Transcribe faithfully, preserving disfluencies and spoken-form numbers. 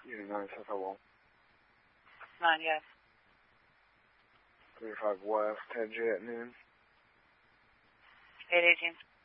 Unit nine, South one. nine, yes. thirty-five West, ten J at noon. eight eighteen.